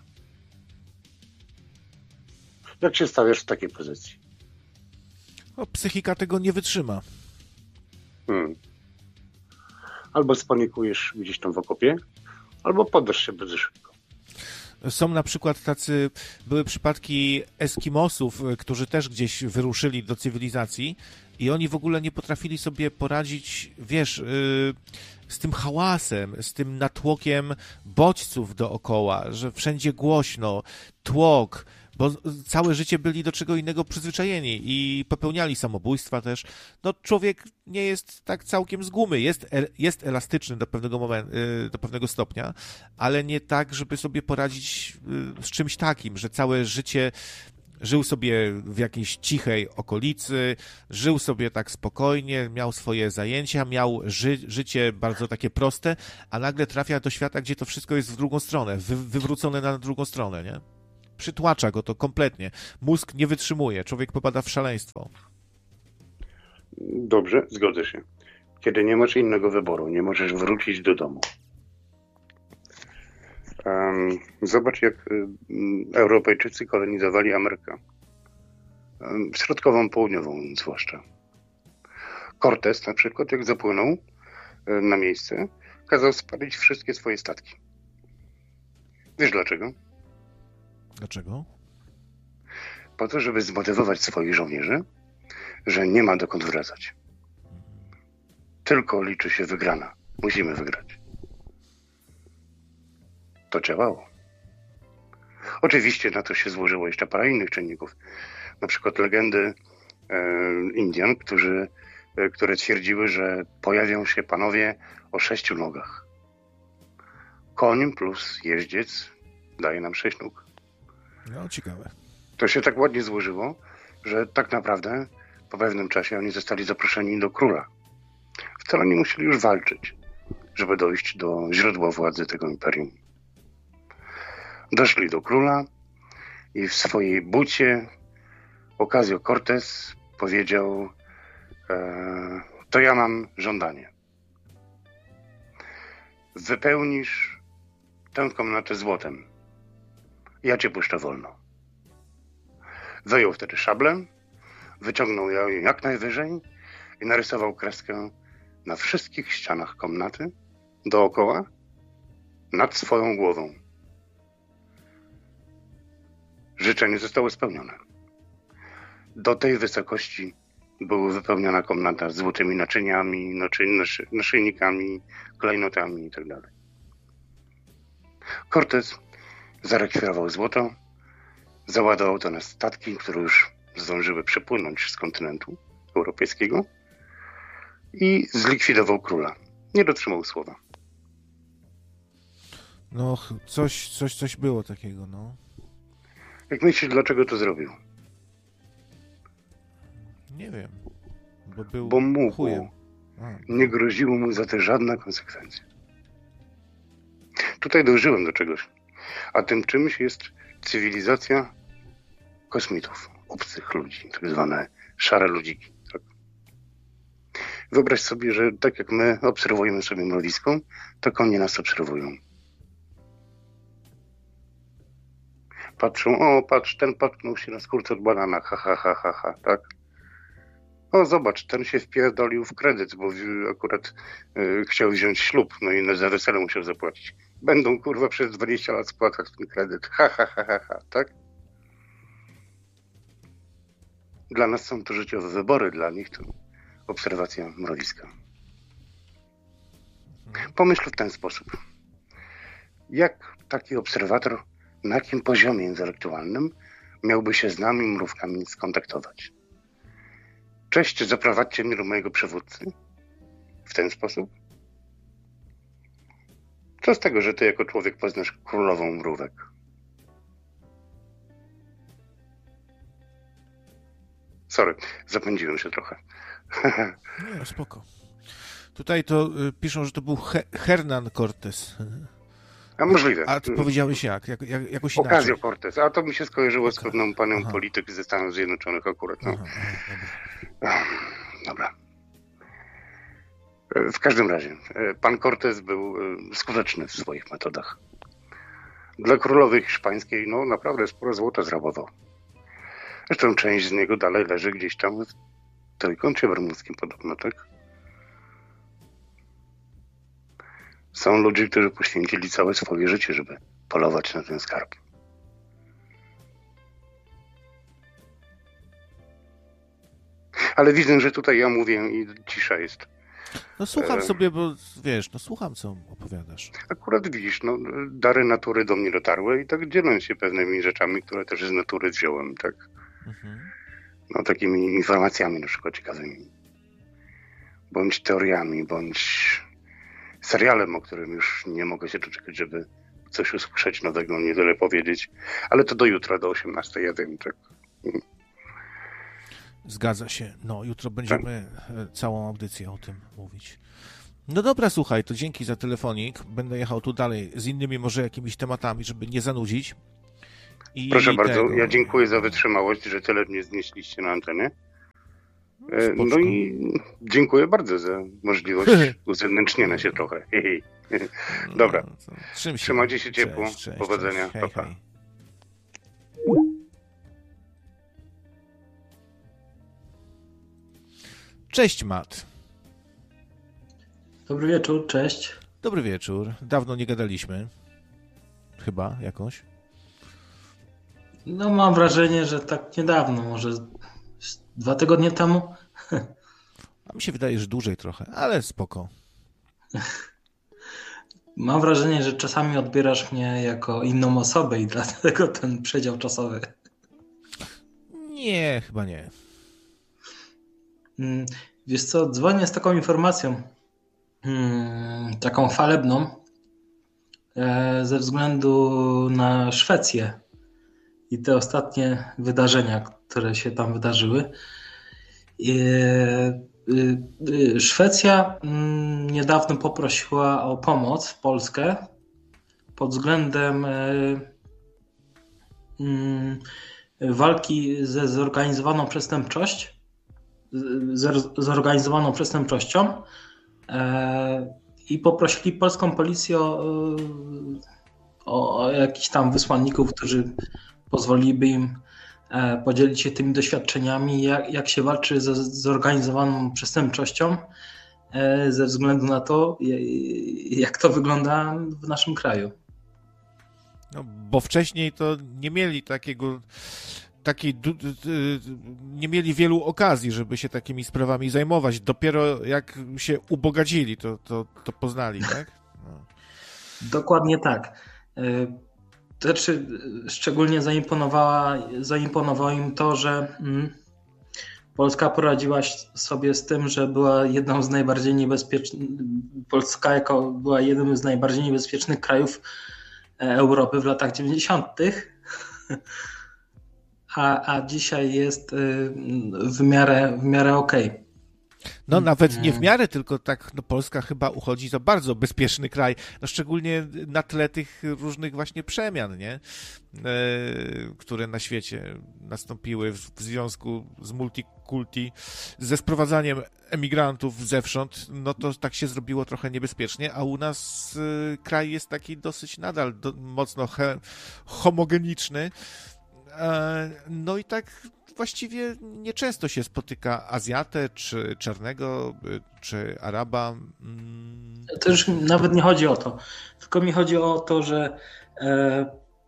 Jak się stawiasz w takiej pozycji? O, psychika tego nie wytrzyma. Hmm. Albo spanikujesz gdzieś tam w okopie, albo poddasz się bardzo szybko. Są na przykład tacy, były przypadki Eskimosów, którzy też gdzieś wyruszyli do cywilizacji i oni w ogóle nie potrafili sobie poradzić, wiesz, yy, z tym hałasem, z tym natłokiem bodźców dookoła, że wszędzie głośno, tłok, bo całe życie byli do czego innego przyzwyczajeni i popełniali samobójstwa też. No człowiek nie jest tak całkiem z gumy, jest, jest elastyczny do pewnego momentu, do pewnego stopnia, ale nie tak, żeby sobie poradzić z czymś takim, że całe życie żył sobie w jakiejś cichej okolicy, żył sobie tak spokojnie, miał swoje zajęcia, miał ży życie bardzo takie proste, a nagle trafia do świata, gdzie to wszystko jest w drugą stronę, wy wywrócone na drugą stronę, nie? Przytłacza go to kompletnie. Mózg nie wytrzymuje, człowiek popada w szaleństwo. Dobrze, zgodzę się. Kiedy nie masz innego wyboru, nie możesz wrócić do domu. Um, zobacz, jak um, Europejczycy kolonizowali Amerykę. Um, środkową, południową zwłaszcza. Cortez na przykład, jak zapłynął um, na miejsce, kazał spalić wszystkie swoje statki. Wiesz dlaczego? Dlaczego? Po to, żeby zmotywować swoich żołnierzy, że nie ma dokąd wracać. Tylko liczy się wygrana. Musimy wygrać. To działało. Oczywiście na to się złożyło jeszcze parę innych czynników. Na przykład legendy e, Indian, którzy, e, które twierdziły, że pojawią się panowie o sześciu nogach. Koń plus jeździec daje nam sześć nóg. No, ciekawe. To się tak ładnie złożyło, że tak naprawdę po pewnym czasie oni zostali zaproszeni do króla. Wcale nie musieli już walczyć, żeby dojść do źródła władzy tego imperium. Doszli do króla i w swojej bucie Ocasio-Cortez powiedział: e, to ja mam żądanie. Wypełnisz tę komnatę złotem. Ja cię puszczę wolno. Wyjął wtedy szablę, wyciągnął ją jak najwyżej i narysował kreskę na wszystkich ścianach komnaty, dookoła, nad swoją głową. Życzenie zostało spełnione. Do tej wysokości była wypełniona komnata złotymi naczyniami, naczy, naszyjnikami, klejnotami itd. Cortez zarekwirował złoto, załadował to na statki, które już zdążyły przepłynąć z kontynentu europejskiego i zlikwidował króla. Nie dotrzymał słowa. No, coś, coś, coś było takiego, no. Jak myślisz, dlaczego to zrobił? Nie wiem. Bo był Bo mógł. chujem. Nie groziło mu za to żadna konsekwencja. Tutaj dążyłem do czegoś. A tym czymś jest cywilizacja kosmitów, obcych ludzi, tak zwane szare ludziki. Tak? Wyobraź sobie, że tak jak my obserwujemy sobie mrowisko, tak oni nas obserwują. Patrzą, o patrz, ten patrznął się na skórce od banana, ha, ha, ha, ha, ha, tak? O, zobacz, ten się wpierdolił w kredyt, bo akurat y, chciał wziąć ślub, no i za wesele musiał zapłacić. Będą, kurwa, przez dwadzieścia lat spłacać ten kredyt, ha, ha, ha, ha, ha, tak? Dla nas są to życiowe wybory, dla nich to obserwacja mrowiska. Pomyśl w ten sposób. Jak taki obserwator, na jakim poziomie intelektualnym miałby się z nami, mrówkami, skontaktować? Cześć, zaprowadźcie mnie do mojego przywódcy. W ten sposób? Co z tego, że ty jako człowiek poznasz królową mrówek? Sorry, zapędziłem się trochę. Nie, spoko. Tutaj to y, piszą, że to był He Hernan Cortez. A możliwe. A ty powiedziałeś jak? jak, jak jakoś inaczej. Ocasio-Cortez. A to mi się skojarzyło Okay. z pewną panią Aha. polityk ze Stanów Zjednoczonych akurat. No. Aha, aha, dobra. Dobra. W każdym razie, pan Cortez był skuteczny w swoich metodach. Dla królowej hiszpańskiej, no naprawdę sporo złota zrabował. Zresztą część z niego dalej leży gdzieś tam w Trójkącie Bermudzkim podobno, tak? Są ludzie, którzy poświęcili całe swoje życie, żeby polować na ten skarb. Ale widzę, że tutaj ja mówię i cisza jest. No słucham sobie, bo wiesz, no słucham, co opowiadasz. Akurat widzisz, no dary natury do mnie dotarły i tak dzielę się pewnymi rzeczami, które też z natury wziąłem, tak? Mhm. No takimi informacjami na przykład ciekawymi. Bądź teoriami, bądź serialem, o którym już nie mogę się doczekać, żeby coś usłyszeć nowego, niewiele powiedzieć. Ale to do jutra, do osiemnastej, ja wiem, tak? Zgadza się. No, jutro będziemy tak. całą audycję o tym mówić. No dobra, słuchaj, to dzięki za telefonik. Będę jechał tu dalej z innymi może jakimiś tematami, żeby nie zanudzić. I Proszę bardzo, tego... ja dziękuję za wytrzymałość, że tyle mnie znieśliście na antenie. Spoczko. No i dziękuję bardzo za możliwość uzewnętrznienia się trochę. Dobra, no, się. Trzymajcie się ciepło, cześć, cześć, powodzenia, cześć. Hej, pa, pa. hej. Cześć, Matt. Dobry wieczór, cześć. Dobry wieczór. Dawno nie gadaliśmy. Chyba jakoś. No mam wrażenie, że tak niedawno, może dwa tygodnie temu. A mi się wydaje, że dłużej trochę, ale spoko. Mam wrażenie, że czasami odbierasz mnie jako inną osobę i dlatego ten przedział czasowy. Nie, chyba nie. Wiesz co, dzwonię z taką informacją, taką chwalebną, ze względu na Szwecję i te ostatnie wydarzenia, które się tam wydarzyły. Szwecja niedawno poprosiła o pomoc Polskę pod względem walki ze zorganizowaną przestępczością, zorganizowaną przestępczością i poprosili polską policję o, o jakichś tam wysłanników, którzy pozwoliliby im podzielić się tymi doświadczeniami, jak, jak się walczy ze zorganizowaną przestępczością ze względu na to, jak to wygląda w naszym kraju. No, bo wcześniej to nie mieli takiego, takiej, nie mieli wielu okazji, żeby się takimi sprawami zajmować. Dopiero jak się ubogacili, to, to, to poznali, tak? No. Dokładnie tak. Znaczy, szczególnie zaimponowała, zaimponowało im to, że mm, Polska poradziła sobie z tym, że była jedną z najbardziej niebezpiecznych, Polska jako była jednym z najbardziej niebezpiecznych krajów Europy w latach dziewięćdziesiątych. A, a dzisiaj jest w miarę, w miarę okej. No nawet nie w miarę, tylko tak no, Polska chyba uchodzi za bardzo bezpieczny kraj, no szczególnie na tle tych różnych właśnie przemian, nie? E, które na świecie nastąpiły w, w związku z multikulti, ze sprowadzaniem emigrantów zewsząd, no to tak się zrobiło trochę niebezpiecznie, a u nas e, kraj jest taki dosyć nadal do, mocno he, homogeniczny. E, no i tak właściwie nieczęsto się spotyka Azjatę, czy Czarnego, czy Araba. To już nawet nie chodzi o to. Tylko mi chodzi o to, że e,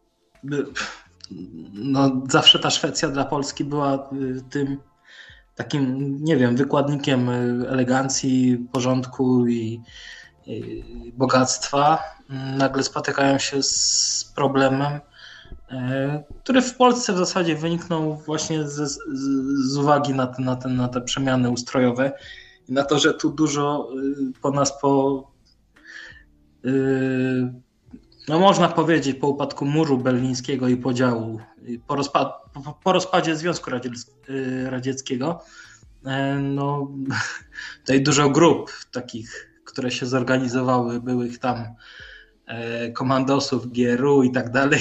no, zawsze ta Szwecja dla Polski była tym takim, nie wiem, wykładnikiem elegancji, porządku i, i bogactwa. Nagle spotykają się z problemem, który w Polsce w zasadzie wyniknął właśnie z, z, z uwagi na te, na, te, na te przemiany ustrojowe i na to, że tu dużo po nas po no można powiedzieć po upadku muru berlińskiego i podziału, po, rozpad, po, po rozpadzie Związku Radzieckiego, no tutaj dużo grup takich, które się zorganizowały, byłych tam komandosów, G R U i tak dalej,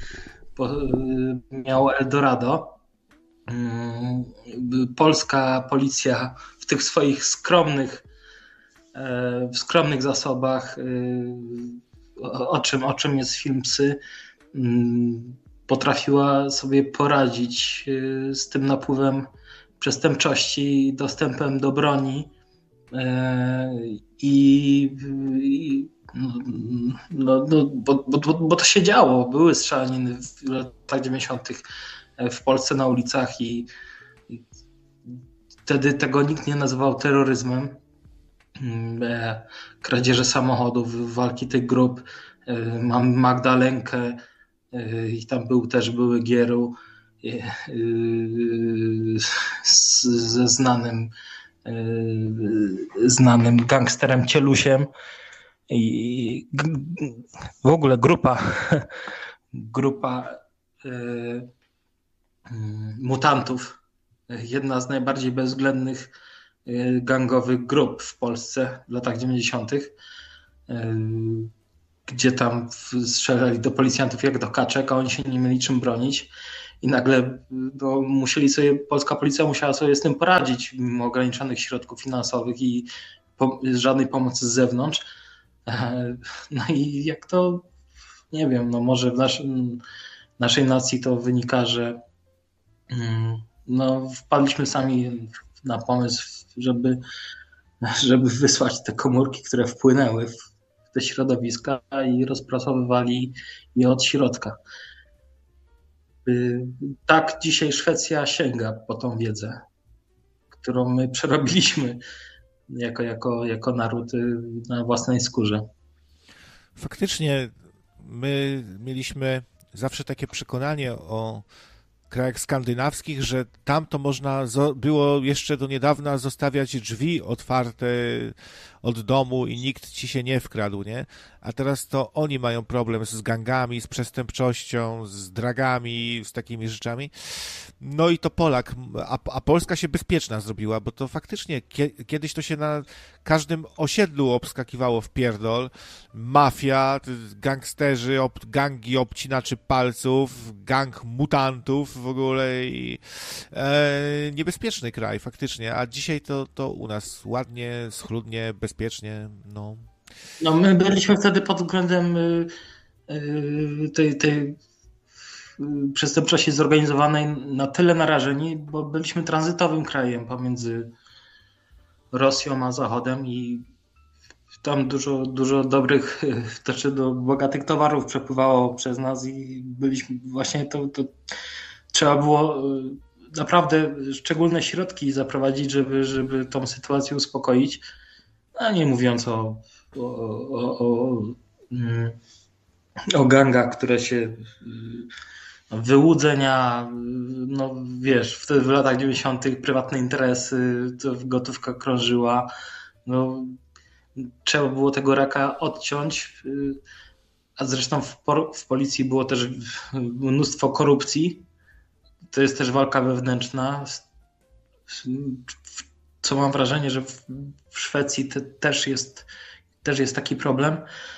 miało Eldorado. Polska policja w tych swoich skromnych w skromnych zasobach, o czym, o czym jest film Psy, potrafiła sobie poradzić z tym napływem przestępczości, dostępem do broni i, i no, no, bo, bo, bo to się działo. Były strzelaniny w latach dziewięćdziesiątych w Polsce na ulicach i, i wtedy tego nikt nie nazywał terroryzmem. Kradzieże samochodów, walki tych grup. Mam Magdalenkę i tam był też były G R U ze znanym znanym gangsterem Cielusiem i w ogóle grupa grupa mutantów. Jedna z najbardziej bezwzględnych gangowych grup w Polsce w latach dziewięćdziesiątych, gdzie tam strzelali do policjantów jak do kaczek, a oni się nie mieli czym bronić. I nagle no, musieli sobie, polska policja musiała sobie z tym poradzić, mimo ograniczonych środków finansowych i po, żadnej pomocy z zewnątrz. No i jak to, nie wiem, no może w naszym, naszej nacji to wynika, że no, wpadliśmy sami na pomysł, żeby, żeby wysłać te komórki, które wpłynęły w te środowiska i rozpracowywali je od środka. Tak dzisiaj Szwecja sięga po tą wiedzę, którą my przerobiliśmy jako, jako, jako naród na własnej skórze. Faktycznie my mieliśmy zawsze takie przekonanie o krajach skandynawskich, że tam to można było jeszcze do niedawna zostawiać drzwi otwarte od domu i nikt ci się nie wkradł, nie? A teraz to oni mają problem z gangami, z przestępczością, z dragami, z takimi rzeczami. No i to Polak, a, a Polska się bezpieczna zrobiła, bo to faktycznie kie, kiedyś to się na każdym osiedlu obskakiwało w pierdol. Mafia, gangsterzy, ob, gangi obcinaczy palców, gang mutantów w ogóle i e, niebezpieczny kraj faktycznie, a dzisiaj to, to u nas ładnie, schludnie, bezpiecznie, no. No my byliśmy wtedy pod względem tej, tej przestępczości zorganizowanej na tyle narażeni, bo byliśmy tranzytowym krajem pomiędzy Rosją a Zachodem i tam dużo, dużo dobrych, znaczy do bogatych towarów przepływało przez nas i byliśmy właśnie to, to trzeba było naprawdę szczególne środki zaprowadzić, żeby, żeby tą sytuację uspokoić, a nie mówiąc o O, o, o, o gangach, które się wyłudzenia, no wiesz, wtedy w latach dziewięćdziesiątych prywatne interesy, to gotówka krążyła, no trzeba było tego raka odciąć, a zresztą w, w policji było też mnóstwo korupcji, to jest też walka wewnętrzna, co mam wrażenie, że w, w Szwecji te, też jest Też jest taki problem.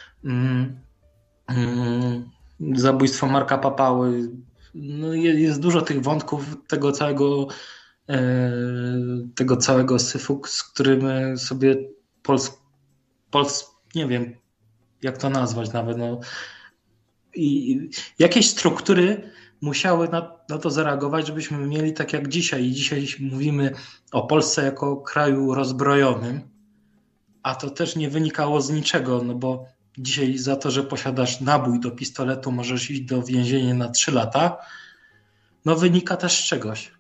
Zabójstwo Marka Papały. No jest dużo tych wątków tego całego tego całego syfu, z którym sobie Pols, Pols nie wiem jak to nazwać nawet. No. I jakieś struktury musiały na, na to zareagować, żebyśmy mieli tak jak dzisiaj. I dzisiaj mówimy o Polsce jako kraju rozbrojonym. A to też nie wynikało z niczego, no bo dzisiaj za to, że posiadasz nabój do pistoletu, możesz iść do więzienia na trzy lata, no wynika też z czegoś.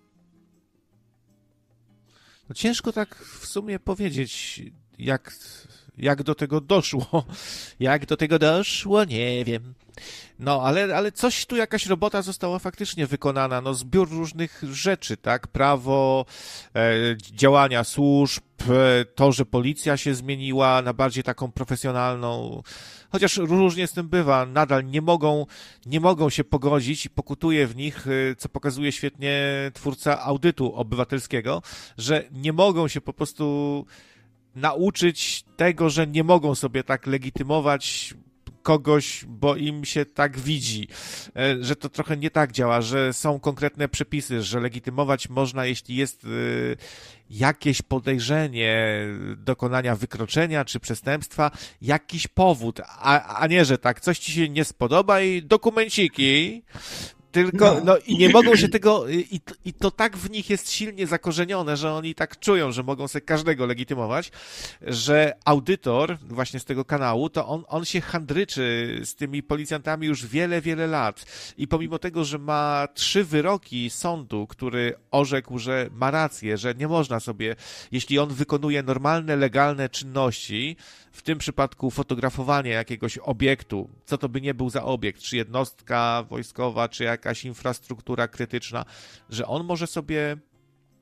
No ciężko tak w sumie powiedzieć, jak, jak do tego doszło. Jak do tego doszło, nie wiem. No, ale, ale coś tu, jakaś robota została faktycznie wykonana, no zbiór różnych rzeczy, tak, prawo, e, działania służb, e, to, że policja się zmieniła na bardziej taką profesjonalną, chociaż różnie z tym bywa, nadal nie mogą, nie mogą się pogodzić i pokutuje w nich, e, co pokazuje świetnie twórca audytu obywatelskiego, że nie mogą się po prostu nauczyć tego, że nie mogą sobie tak legitymować kogoś, bo im się tak widzi, że to trochę nie tak działa, że są konkretne przepisy, że legitymować można, jeśli jest jakieś podejrzenie dokonania wykroczenia czy przestępstwa, jakiś powód, a, a nie, że tak, coś ci się nie spodoba i dokumenciki, tylko, no, no i nie mogą się tego, i, i to tak w nich jest silnie zakorzenione, że oni tak czują, że mogą sobie każdego legitymować, że audytor właśnie z tego kanału, to on, on się handryczy z tymi policjantami już wiele, wiele lat i pomimo tego, że ma trzy wyroki sądu, który orzekł, że ma rację, że nie można sobie, jeśli on wykonuje normalne, legalne czynności, w tym przypadku fotografowanie jakiegoś obiektu, co to by nie był za obiekt, czy jednostka wojskowa, czy jakaś infrastruktura krytyczna, że on może sobie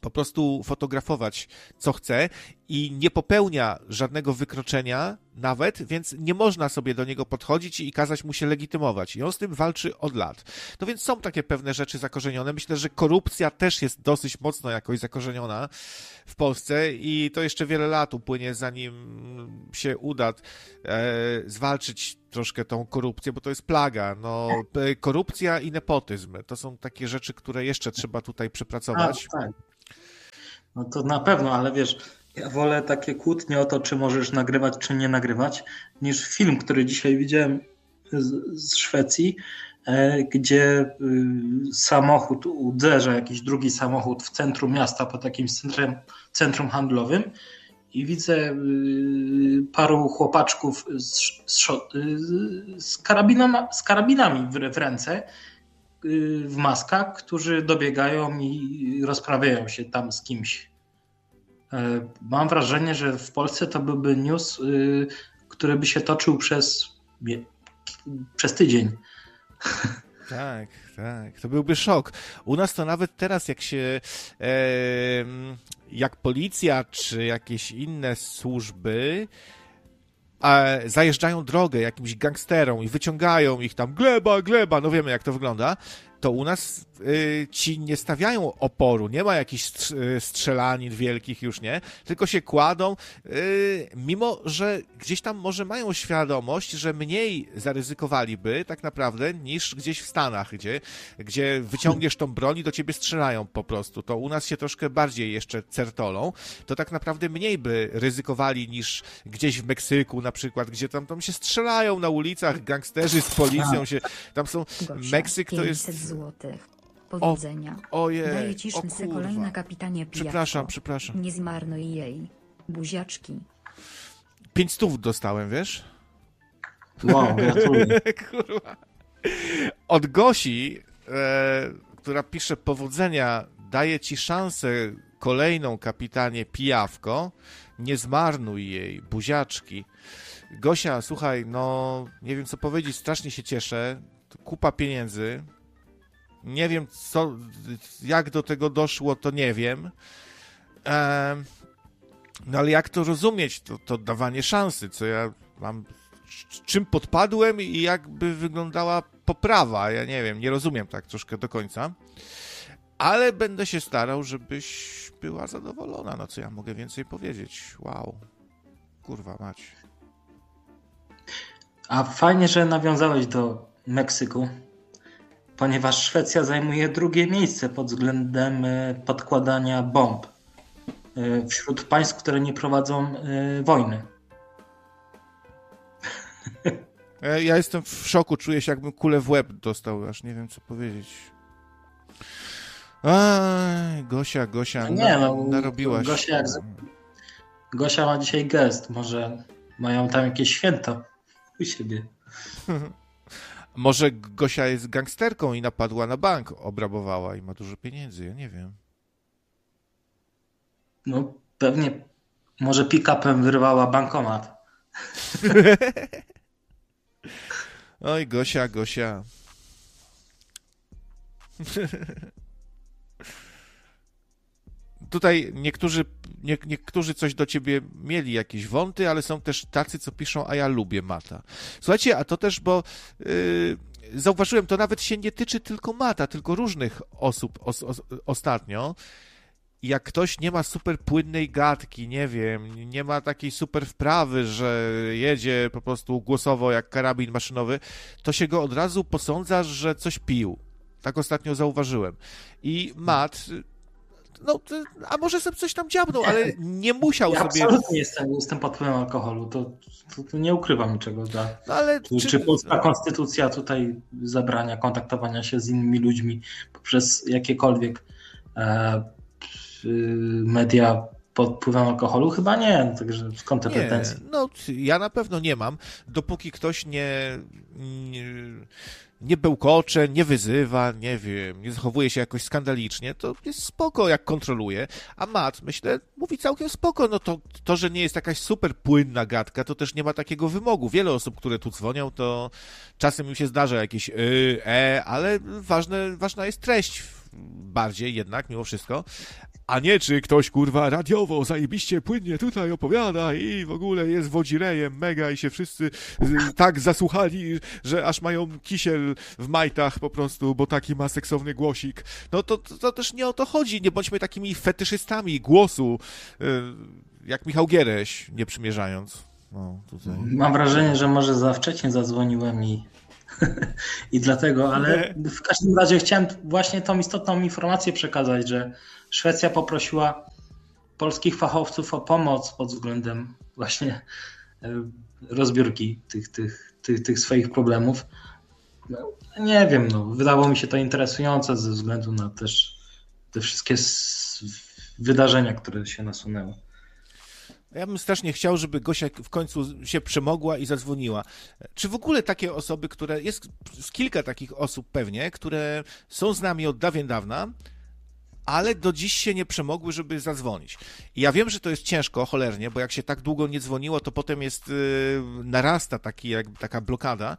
po prostu fotografować co chce i nie popełnia żadnego wykroczenia nawet, więc nie można sobie do niego podchodzić i kazać mu się legitymować. I on z tym walczy od lat. No więc są takie pewne rzeczy zakorzenione. Myślę, że korupcja też jest dosyć mocno jakoś zakorzeniona w Polsce i to jeszcze wiele lat upłynie, zanim się uda e, zwalczyć troszkę tą korupcję, bo to jest plaga. No, korupcja i nepotyzm to są takie rzeczy, które jeszcze trzeba tutaj przepracować. A, tak. No to na pewno, ale wiesz, ja wolę takie kłótnie o to, czy możesz nagrywać, czy nie nagrywać, niż film, który dzisiaj widziałem z, z Szwecji, e, gdzie y, samochód uderza jakiś drugi samochód w centrum miasta, po takim centrum, centrum handlowym i widzę y, paru chłopaczków z, z, z, karabinami, z karabinami w, w ręce, w maskach, którzy dobiegają i rozprawiają się tam z kimś. Mam wrażenie, że w Polsce to byłby news, który by się toczył przez, przez tydzień. Tak, tak. To byłby szok. U nas to nawet teraz, jak się e, jak policja czy jakieś inne służby a zajeżdżają drogę jakimś gangsterom i wyciągają ich tam, gleba, gleba, no wiemy jak to wygląda, to u nas y, ci nie stawiają oporu, nie ma jakichś strzelanin wielkich już, nie, tylko się kładą, y, mimo że gdzieś tam może mają świadomość, że mniej zaryzykowaliby tak naprawdę niż gdzieś w Stanach, gdzie, gdzie wyciągniesz tą broń i do ciebie strzelają po prostu, to u nas się troszkę bardziej jeszcze certolą, to tak naprawdę mniej by ryzykowali niż gdzieś w Meksyku na przykład, gdzie tam, tam się strzelają na ulicach, gangsterzy z policją się, tam są, Gosia, Meksyk to jest... złotych. Powiedzenia. O, ojej, Daję ci o szansę kurwa. kolejna kapitanie Pijawko. Przepraszam, przepraszam. Nie zmarnuj jej. Buziaczki. Pięć stów dostałem, wiesz? Wow, gratuluję. Kurwa. Od Gosi, e, która pisze powodzenia, daję ci szansę kolejną kapitanie Pijawko, nie zmarnuj jej, buziaczki. Gosia, słuchaj, no nie wiem co powiedzieć, strasznie się cieszę, kupa pieniędzy, nie wiem co, jak do tego doszło, to nie wiem, e, no ale jak to rozumieć, to, to dawanie szansy, co ja mam, czym podpadłem i jak by wyglądała poprawa, ja nie wiem, nie rozumiem tak troszkę do końca, ale będę się starał, żebyś była zadowolona, no co ja mogę więcej powiedzieć, wow, kurwa mać. A fajnie, że nawiązałeś do Meksyku, ponieważ Szwecja zajmuje drugie miejsce pod względem podkładania bomb wśród państw, które nie prowadzą wojny. Ja jestem w szoku, czuję się jakbym kulę w łeb dostał, aż nie wiem co powiedzieć. Aj, Gosia, Gosia, no nie, na, no, narobiłaś. Gosia, jak... Gosia ma dzisiaj gest, może mają tam jakieś święto u siebie. Może Gosia jest gangsterką i napadła na bank, obrabowała i ma dużo pieniędzy, ja nie wiem. No pewnie, może pick-upem wyrwała bankomat. Oj, Gosia, Gosia. Tutaj niektórzy, nie, niektórzy coś do ciebie mieli, jakieś wąty, ale są też tacy, co piszą, a ja lubię Mata. Słuchajcie, a to też, bo yy, zauważyłem, to nawet się nie tyczy tylko Mata, tylko różnych osób os, os, ostatnio. Jak ktoś nie ma super płynnej gadki, nie wiem, nie ma takiej super wprawy, że jedzie po prostu głosowo jak karabin maszynowy, to się go od razu posądza, że coś pił. Tak ostatnio zauważyłem. I Mat... No, a może sobie coś tam dziabnął, ale nie musiał ja sobie... Absolutnie jestem, jestem pod wpływem alkoholu, to, to, to nie ukrywam niczego. Da. No, ale czy, czy polska konstytucja tutaj zabrania kontaktowania się z innymi ludźmi poprzez jakiekolwiek e, media pod wpływem alkoholu? Chyba nie, także skąd te nie, pretensje? No, ja na pewno nie mam, dopóki ktoś nie... nie nie bełkocze, nie wyzywa, nie wiem, nie zachowuje się jakoś skandalicznie, to jest spoko, jak kontroluje. A Mat, myślę, mówi całkiem spoko. No to, to, że nie jest jakaś super płynna gadka, to też nie ma takiego wymogu. Wiele osób, które tu dzwonią, to czasem im się zdarza jakieś y, e, ale ważne, ważna jest treść bardziej jednak, mimo wszystko. A nie, czy ktoś, kurwa, radiowo, zajebiście, płynnie tutaj opowiada i w ogóle jest wodzirejem mega i się wszyscy y, tak zasłuchali, że aż mają kisiel w majtach po prostu, bo taki ma seksowny głosik. No to, to, to też nie o to chodzi, nie bądźmy takimi fetyszystami głosu, y, jak Michał Giereś, nie przymierzając. No, tutaj. Mam wrażenie, że może za wcześnie zadzwoniłem i, i dlatego, ale nie. W każdym razie chciałem właśnie tą istotną informację przekazać, że Szwecja poprosiła polskich fachowców o pomoc pod względem właśnie rozbiórki tych, tych, tych, tych swoich problemów. No, nie wiem, no, wydało mi się to interesujące ze względu na też te wszystkie wydarzenia, które się nasunęły. Ja bym strasznie chciał, żeby Gosia w końcu się przemogła i zadzwoniła. Czy w ogóle takie osoby, które, jest kilka takich osób pewnie, które są z nami od dawien dawna, ale do dziś się nie przemogły, żeby zadzwonić. I ja wiem, że to jest ciężko, cholernie, bo jak się tak długo nie dzwoniło, to potem jest, yy, narasta taki, jak, taka blokada,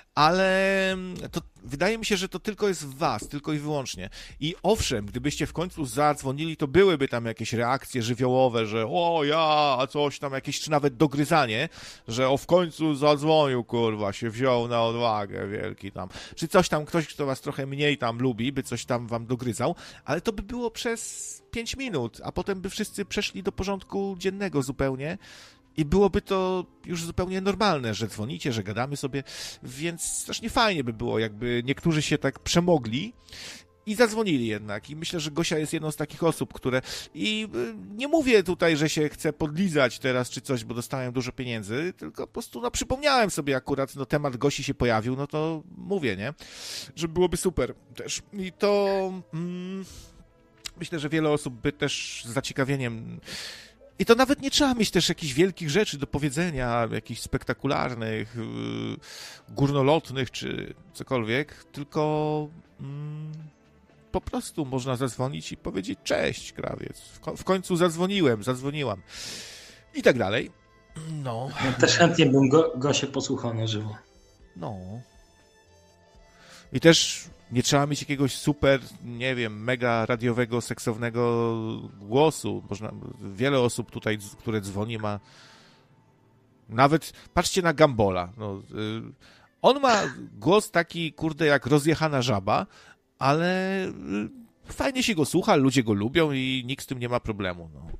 ale to wydaje mi się, że to tylko jest w was, tylko i wyłącznie. I owszem, gdybyście w końcu zadzwonili, to byłyby tam jakieś reakcje żywiołowe, że o ja, a coś tam, jakieś, czy nawet dogryzanie, że o w końcu zadzwonił, kurwa, się wziął na odwagę, wielki tam. Czy coś tam, ktoś, kto was trochę mniej tam lubi, by coś tam wam dogryzał, ale to by było przez pięć minut, a potem by wszyscy przeszli do porządku dziennego zupełnie. I byłoby to już zupełnie normalne, że dzwonicie, że gadamy sobie, więc strasznie fajnie by było, jakby niektórzy się tak przemogli i zadzwonili jednak. I myślę, że Gosia jest jedną z takich osób, które... I nie mówię tutaj, że się chcę podlizać teraz czy coś, bo dostałem dużo pieniędzy, tylko po prostu no, przypomniałem sobie akurat, no temat Gosi się pojawił, no to mówię, nie? Że byłoby super też. I to... Mm, myślę, że wiele osób by też z zaciekawieniem... I to nawet nie trzeba mieć też jakichś wielkich rzeczy do powiedzenia, jakichś spektakularnych, yy, górnolotnych czy cokolwiek, tylko mm, po prostu można zadzwonić i powiedzieć cześć, krawiec. W, ko- w końcu zadzwoniłem, zadzwoniłam i tak dalej. No. Ja też chętnie bym go, go się posłuchał na żywo. No. I też nie trzeba mieć jakiegoś super, nie wiem, mega radiowego, seksownego głosu. Można, wiele osób tutaj, które dzwoni, ma nawet, patrzcie na Gambola. No, on ma głos taki, kurde, jak rozjechana żaba, ale fajnie się go słucha, ludzie go lubią i nikt z tym nie ma problemu. No.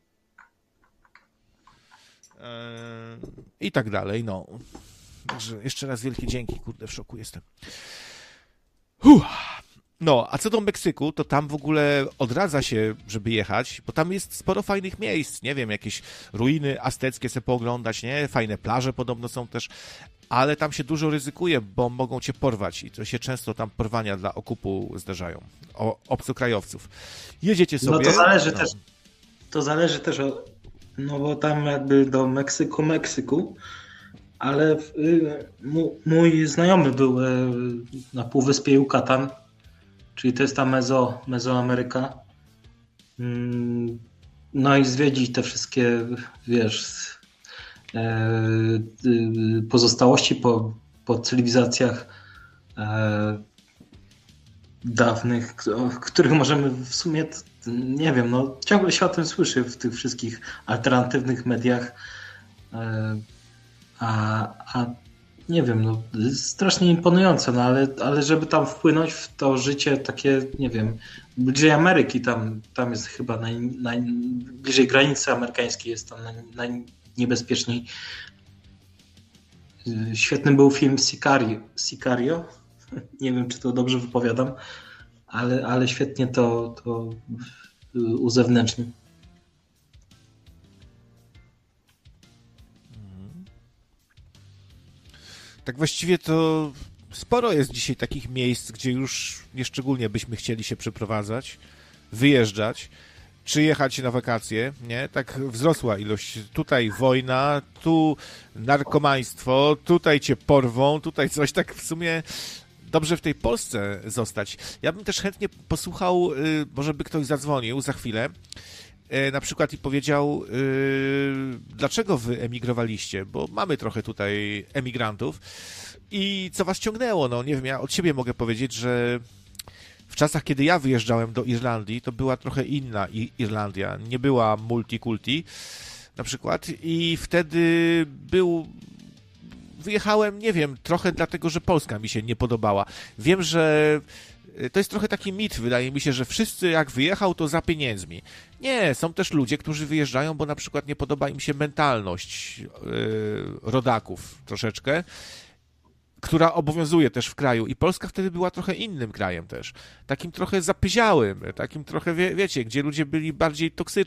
I tak dalej, no. Także jeszcze raz wielkie dzięki, kurde, w szoku jestem. Uff. No, a co do Meksyku, to tam w ogóle odradza się, żeby jechać, bo tam jest sporo fajnych miejsc, nie wiem, jakieś ruiny azteckie sobie pooglądać, nie? Fajne plaże podobno są też, ale tam się dużo ryzykuje, bo mogą cię porwać i to się często tam porwania dla okupu zdarzają, o, obcokrajowców. Jedziecie sobie... No to zależy no. też, to zależy też o, no bo tam jakby do Meksyku, Meksyku, ale mój znajomy był na półwyspie Yucatan, czyli to jest ta Mezo, Mezoameryka. No i zwiedzić te wszystkie, wiesz, pozostałości po, po cywilizacjach dawnych, o których możemy w sumie, nie wiem, no ciągle się o tym słyszy w tych wszystkich alternatywnych mediach. A, a nie wiem, no strasznie imponujące, no ale, ale żeby tam wpłynąć w to życie takie, nie wiem, bliżej Ameryki, tam, tam jest chyba naj, naj, bliżej granicy amerykańskiej jest tam naj, najniebezpieczniej. Świetny był film Sicario, Sicario. Nie wiem, czy to dobrze wypowiadam, ale, ale świetnie to, to uzewnętrznił. Tak właściwie to sporo jest dzisiaj takich miejsc, gdzie już nieszczególnie byśmy chcieli się przeprowadzać, wyjeżdżać, czy jechać na wakacje, nie? Tak wzrosła ilość. Tutaj wojna, tu narkomaństwo, tutaj cię porwą, tutaj coś. Tak w sumie dobrze w tej Polsce zostać. Ja bym też chętnie posłuchał, może by ktoś zadzwonił za chwilę, na przykład i powiedział, yy, dlaczego wy emigrowaliście, bo mamy trochę tutaj emigrantów i co was ciągnęło, no nie wiem, ja od siebie mogę powiedzieć, że w czasach, kiedy ja wyjeżdżałem do Irlandii, to była trochę inna Irlandia, nie była multikulti na przykład i wtedy był... Wyjechałem, nie wiem, trochę dlatego, że Polska mi się nie podobała. Wiem, że to jest trochę taki mit, wydaje mi się, że wszyscy jak wyjechał, to za pieniędzmi. Nie, są też ludzie, którzy wyjeżdżają, bo na przykład nie podoba im się mentalność yy, rodaków troszeczkę, która obowiązuje też w kraju i Polska wtedy była trochę innym krajem też. Takim trochę zapyziałym, takim trochę, wie, wiecie, gdzie ludzie byli bardziej toksyczni.